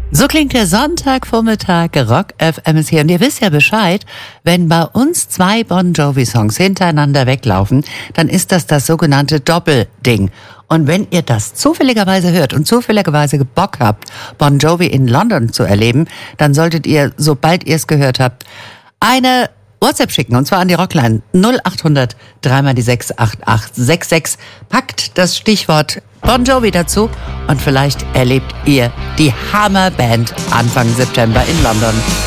So klingt der Sonntagvormittag, Rock FM ist hier. Und ihr wisst ja Bescheid, wenn bei uns 2 Bon Jovi-Songs hintereinander weglaufen, dann ist das sogenannte Doppelding. Und wenn ihr das zufälligerweise hört und zufälligerweise Bock habt, Bon Jovi in London zu erleben, dann solltet ihr, sobald ihr es gehört habt, eine WhatsApp schicken, und zwar an die Rockline 0800 3 die 68866. Packt das Stichwort Bon Jovi dazu und vielleicht erlebt ihr die Hammerband Anfang September in London.